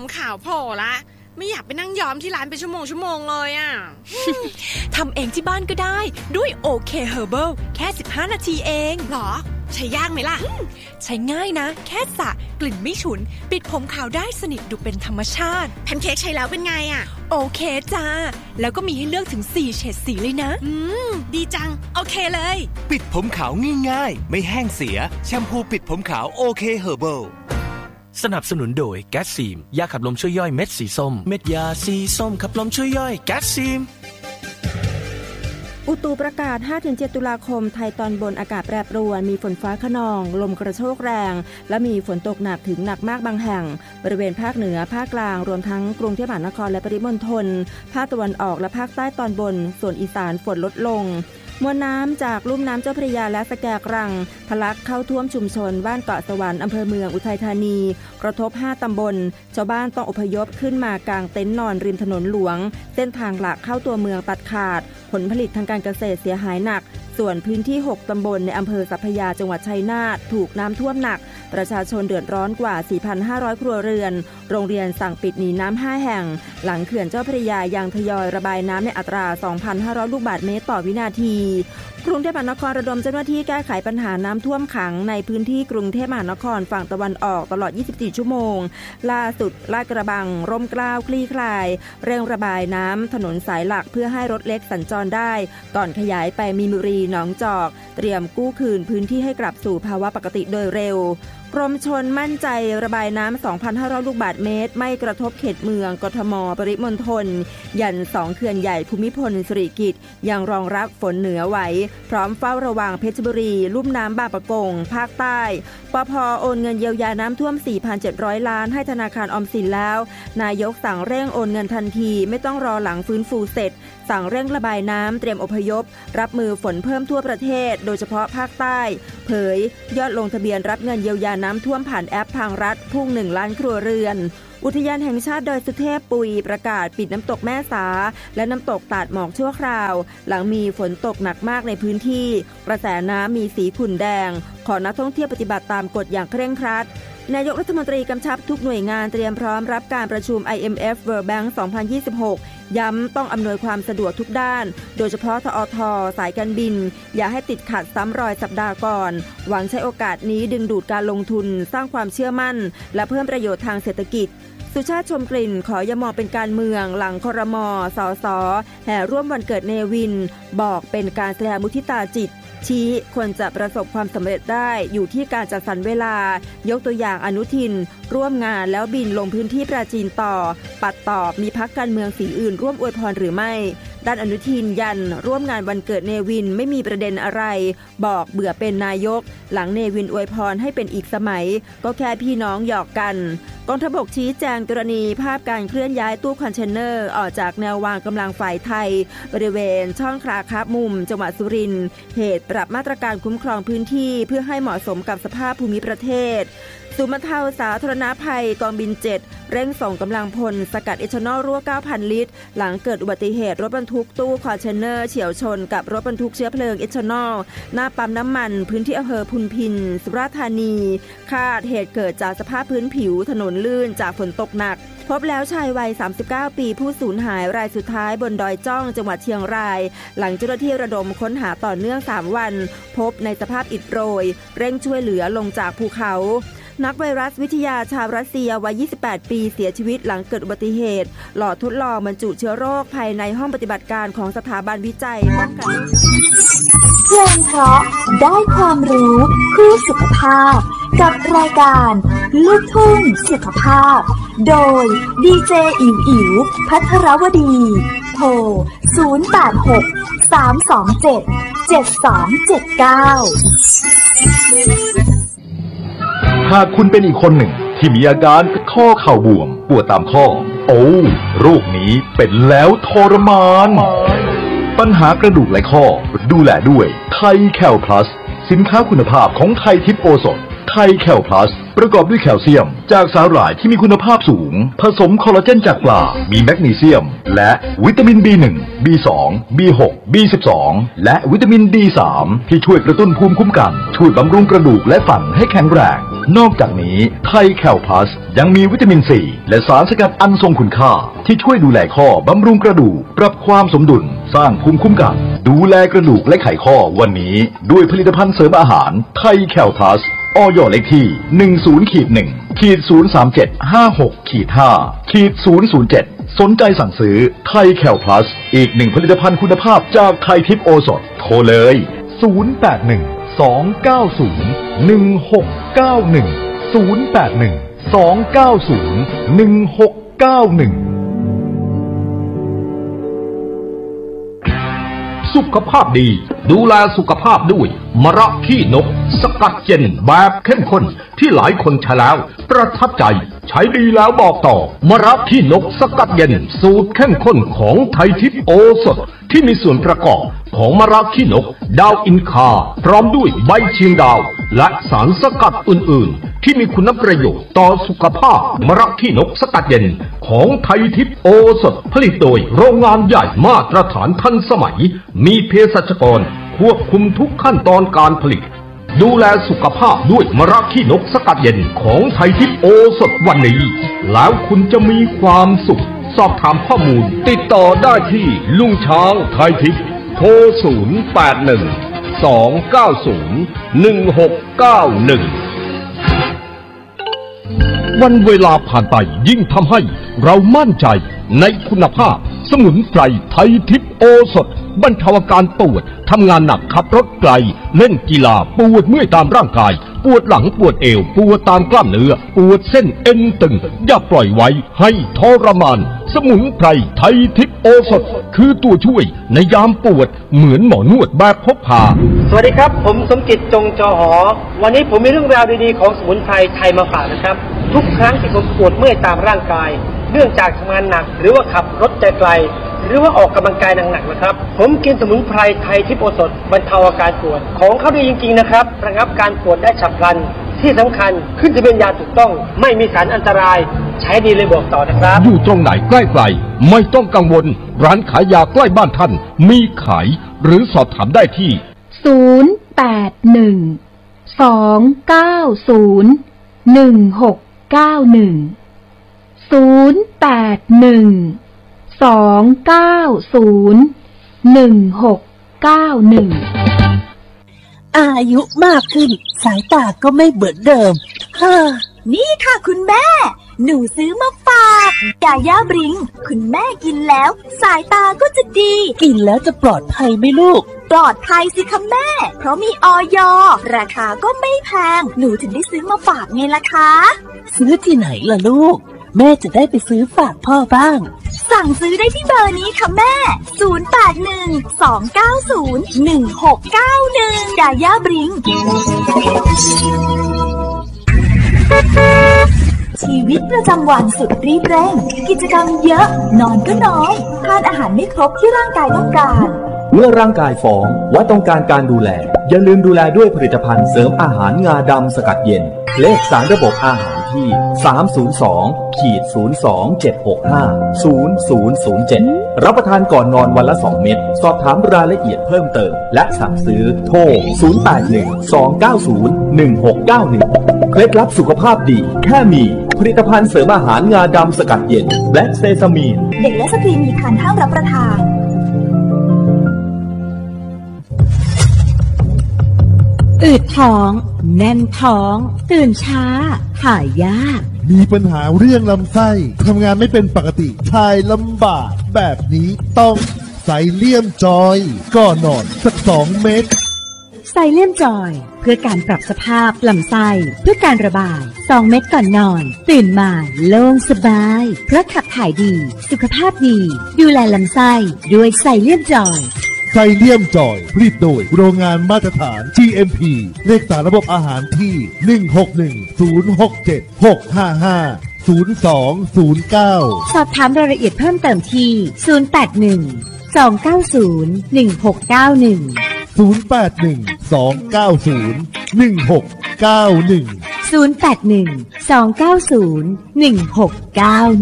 ขาวโผล่ละไม่อยากไปนั่งย้อมที่ร้านเป็นชั่วโมงเลยอ่ะทำเองที่บ้านก็ได้ด้วยโอเคเฮอร์เบิลแค่15นาทีเองหรอใช้ยากไหมล่ะใช้ง่ายนะแค่สระกลิ่นไม่ฉุนปิดผมขาวได้สนิทดูเป็นธรรมชาติแพนเค้กใช้แล้วเป็นไงอ่ะโอเคจ้าแล้วก็มีให้เลือกถึง4เฉดสีเลยนะดีจังโอเคเลยปิดผมขาวง่ายๆไม่แห้งเสียแชมพูปิดผมขาวโอเคเฮอร์เบิลสนับสนุนโดยแก๊สซีมยาขับลมช่วยย่อยเม็ดสีส้มเม็ดยาสีส้มขับลมช่วยย่อยแก๊สซีมอุตุประกาศ 5-7 ตุลาคมไทยตอนบนอากาศแปรปรวนมีฝนฟ้าคะนองลมกระโชกแรงและมีฝนตกหนักถึงหนักมากบางแห่งบริเวณภาคเหนือภาคกลางรวมทั้งกรุงเทพมหานครและปริมณฑลภาคตะวันออกและภาคใต้ตอนบนส่วนอีสานฝนลดลงมวลน้ำจากลุ่มน้ำเจ้าพระยาและสแกกรังทะลักเข้าท่วมชุมชนบ้านเกาะสวรรค์อำเภอเมืองอุทัยธานีกระทบ5ตำบลชาวบ้านต้องอพยพขึ้นมากางเต็นท์นอนริมถนนหลวงเส้นทางหลักเข้าตัวเมืองตัดขาดผลผลิตทางการเกษตรเสียหายหนักส่วนพื้นที่6ตำบลในอำเภอสัพพยาจังหวัดชัยนาทถูกน้ำท่วมหนักประชาชนเดือดร้อนกว่า 4,500 ครัวเรือนโรงเรียนสั่งปิดหนีน้ำ5แห่งหลังเขื่อนเจ้าพระยายังทยอยระบายน้ำในอัตรา 2,500 ลูกบาศก์เมตรต่อวินาทีกรุงเทพมหานครระดมเจ้าหน้าที่แก้ไขปัญหาน้ำท่วมขังในพื้นที่กรุงเทพมหานครฝั่งตะวันออกตลอด 24 ชั่วโมงล่าสุดลาดกระบังร่มเกล้าคลี่คลายเร่งระบายน้ำถนนสายหลักเพื่อให้รถเล็กสัญจรได้ก่อนขยายไปมีนบุรีหนองจอกเตรียมกู้คืนพื้นที่ให้กลับสู่ภาวะปกติโดยเร็วกรมชลมั่นใจระบายน้ำ 2,500 ลูกบาศก์เมตรไม่กระทบเขตเมืองกทมปริมณฑลยัน2เขื่อนใหญ่ภูมิพลสิริกิติ์ยังรองรับฝนเหนือไหวพร้อมเฝ้าระวังเพชรบุรีลุ่มน้ำบางปะกงภาคใต้ปภ.โอนเงินเยียวยาน้ำท่วม 4,700 ล้านให้ธนาคารออมสินแล้วนายกสั่งเร่งโอนเงินทันทีไม่ต้องรอหลังฟื้นฟูเสร็จสั่งเร่งระบายน้ำเตรียมอพยพรับมือฝนเพิ่มทั่วประเทศโดยเฉพาะภาคใต้เผยยอดลงทะเบียนรับเงินเยียวยาน้ำท่วมผ่านแอปทางรัฐพุ่ง1 ล้านครัวเรือนอุทยานแห่งชาติดอยสุเทพปุยประกาศปิดน้ำตกแม่สาและน้ำตกตาดหมอกชั่วคราวหลังมีฝนตกหนักมากในพื้นที่กระแสน้ำมีสีขุ่นแดงขอนักท่องเที่ยวปฏิบัติตามกฎอย่างเคร่งครัดนายกรัฐมนตรีกำชับทุกหน่วยงานเตรียมพร้อมรับการประชุม IMF World Bank 2026 ย้ำต้องอำนวยความสะดวกทุกด้านโดยเฉพาะทอท.สายการบินอย่าให้ติดขัดซ้ำรอยสัปดาห์ก่อนหวังใช้โอกาสนี้ดึงดูดการลงทุนสร้างความเชื่อมั่นและเพิ่มประโยชน์ทางเศรษฐกิจสุชาติชมกลิ่นขออย่ามองเป็นการเมืองหลังครม.สส.แห่ร่วมวันเกิดเนวินบอกเป็นการแสดงมุทิตาจิตชี้ควรจะประสบความสำเร็จได้อยู่ที่การจัดสรรเวลายกตัวอย่างอนุทินร่วมงานแล้วบินลงพื้นที่ปราจีนต่อปัดตอบมีพรรคการเมืองสีอื่นร่วมอวยพรหรือไม่ด้านอนุทินยันร่วมงานวันเกิดเนวินไม่มีประเด็นอะไรบอกเบื่อเป็นนายกหลังเนวินอวยพรให้เป็นอีกสมัยก็แค่พี่น้องหยอกกันกองทัพบกชี้แจงกรณีภาพการเคลื่อนย้ายตู้คอนเทนเนอร์ออกจากแนววางกำลังฝ่ายไทยบริเวณช่องคลาคาบมุมจังหวัดสุรินทร์เหตุปรับมาตรการคุ้มครองพื้นที่เพื่อให้เหมาะสมกับสภาพภูมิประเทศศูนย์บรรเทาสาธารณภัยกองบิน7เร่งส่งกำลังพลสกัดเอทานอลรั่ว 9,000 ลิตรหลังเกิดอุบัติเหตุรถบรรทุกตู้คอนเทนเนอร์เฉี่ยวชนกับรถบรรทุกเชื้อเพลิงเอทานอลหน้าปั๊มน้ำมันพื้นที่อำเภอพุนพินสุราษฎร์ธานีคาดเหตุเกิดจากสภาพพื้นผิวถนนลื่นจากฝนตกหนักพบแล้วชายวัย39ปีผู้สูญหายรายสุดท้ายบนดอยจ้องจังหวัดเชียงรายหลังเจ้าหน้าที่ระดมค้นหาต่อเนื่อง3วันพบในสภาพอิดโรยเร่งช่วยเหลือลงจากภูเขานักไวรัสวิทยาชาวรัสเซียวัย28ปีเสียชีวิตหลังเกิดอุบัติเหตุหลอดทดลองบรรจุเชื้อโรคภายในห้องปฏิบัติการของสถาบันวิจัยป้องกันเพลงเพราะได้ความรู้เพื่อสุขภาพกับรายการลูกทุ่งสุขภาพโดยดีเจอิ๋วอิ๋วภัทรวดีโทร0863277279 หากคุณเป็นอีกคนหนึ่งที่มีอาการข้อเข่าบวมปวดตามข้อโรคนี้เป็นแล้วทรมานปัญหากระดูกและข้อดูแลด้วยไทยแคลพลัสสินค้าคุณภาพของไทยทิพย์โอสถไทยแคลพลัสประกอบด้วยแคลเซียมจากสาหร่ายที่มีคุณภาพสูงผสมคอลลาเจนจากปลามีแมกนีเซียมและวิตามิน B1 B2 B6 B12 และวิตามิน D3 ที่ช่วยกระตุ้นภูมิคุ้มกันช่วยบำรุงกระดูกและฟันให้แข็งแรงนอกจากนี้ไทยแคลพลัสยังมีวิตามินซีและสารสกัดอันทรงคุณค่าที่ช่วยดูแลข้อบำรุงกระดูกปรับความสมดุลสร้างภูมิคุ้มกันดูแลกระดูกและไขข้อวันนี้ด้วยผลิตภัณฑ์เสริมอาหารไทยแคลพลัสอย.เลขที่ 10-1-375-6-5-007 สนใจสั่งซื้อไทยแคลพลัสอีกหนึ่งผลิตภัณฑ์คุณภาพจากไทยทิพย์โอสถโทรเลย 081-290-1691 081-290-1691 สุขภาพดีดูแลสุขภาพด้วยมะระขี้นกสกัดเย็นแบบเข้มข้นที่หลายคนใช้แล้วประทับใจใช้ดีแล้วบอกต่อมะระขี้นกสกัดเย็นสูตรเข้มข้นของไทยทิพย์โอสถที่มีส่วนประกอบของมะระขี้นกดาวอินคาพร้อมด้วยใบเชียงดาวและสารสกัดอื่นๆที่มีคุณประโยชน์ต่อสุขภาพมะระขี้นกสกัดเย็นของไทยทิพย์โอสถผลิตโดยโรงงานใหญ่มาตรฐานทันสมัยมีเภสัชกรควบคุมทุกขั้นตอนการผลิตดูแลสุขภาพด้วยมะระขี้นกสกัดเย็นของไทยทิพย์โอสถวันนี้แล้วคุณจะมีความสุขสอบถามข้อมูลติดต่อได้ที่ลุงช้างไทยทิพย์โทร081-290-1691วันเวลาผ่านไปยิ่งทำให้เรามั่นใจในคุณภาพสมุนไพรไทยทิพย์โอสถบรรเทาอาการปวดทำงานหนักขับรถไกลเล่นกีฬาปวดเมื่อยตามร่างกายปวดหลังปวดเอวปวดตามกล้ามเนื้อปวดเส้นเอ็นตึงอย่าปล่อยไว้ให้ทรมานสมุนไพรไทยทิพย์โอสถคือตัวช่วยในยามปวดเหมือนหมอนวดแบบพกพาสวัสดีครับผมสมจิตจงจอหอวันนี้ผมมีเรื่องราวดีๆของสมุนไพรไทยมาฝากนะครับทุกครั้งที่ผมปวดเมื่อยตามร่างกายเนื่องจากทำงานหนักหรือว่าขับรถไกลหรือว่าออกกำลังกายหนักๆนะครับผมกินสมุนไพรไทยทิพย์โอสถบรรเทาอาการปวดของเขาดีจริงๆนะครับระงับการปวดได้ฉับพลันที่สำคัญขึ้นทะเบียนยาถูกต้องไม่มีสารอันตรายใช้ดีเลยบอกต่อนะครับอยู่ตรงไหนใกล้ไกลไม่ต้องกังวลร้านขายยาใกล้บ้านท่านมีขายหรือสอบถามได้ที่อายุมากขึ้นสายตาก็ไม่เหมือนเดิมนี่ค่ะคุณแม่หนูซื้อมาฝากกาย่าบริงคุณแม่กินแล้วสายตาก็จะดีกินแล้วจะปลอดภัยไหมลูกปลอดภัยสิคะแม่เพราะมีอย.ราคาก็ไม่แพงหนูถึงได้ซื้อมาฝากไงล่ะคะซื้อที่ไหนล่ะลูกแม่จะได้ไปซื้อฝากพ่อบ้างสั่งซื้อได้ที่เบอร์นี้ค่ะแม่0812901691กาย่าบริงชีวิตประจำวันสุดรีบเร่งกิจกรรมเยอะนอนก็น้อยทานอาหารไม่ครบที่ร่างกายต้องการเมื่อร่างกายฟ้องว่าต้องการการดูแลอย่าลืมดูแลด้วยผลิตภัณฑ์เสริมอาหารงาดำสกัดเย็นเลขสารระบบอาหารที่302-02765-0007รับประทานก่อนนอนวันละ2เม็ดสอบถามรายละเอียดเพิ่มเติมและสั่งซื้อโทร081-290-1691เคล็ดลับสุขภาพดีแค่มีผลิตภัณฑ์เสริมอาหารงาดำสกัดเย็นแบล็กเซซามีนเด็กและสตรีมีครรภ์ห้ามรับประทานอืดท้องแน่นท้องตื่นช้าถ่ายยากมีปัญหาเรื่องลำไส้ทำงานไม่เป็นปกติถ่ายลำบากแบบนี้ต้องไซเลียมจอยก่อนนอนสัก2 เม็ดไซเลียมจอยเพื่อการปรับสภาพลำไส้เพื่อการระบาย2 เม็ดก่อนนอนตื่นมาโล่งสบายเพราะขับถ่ายดีสุขภาพดีดูแลลำไส้ด้วยไซเลียมจอยไซเลียมจอยผลิตโดยโรงงานมาตรฐาน GMP เลขสารระบบอาหารที่161-067-655-0209 สอบถามรายละเอียดเพิ่มเติมที่081-290-1691 081-290-1691 081 290 1691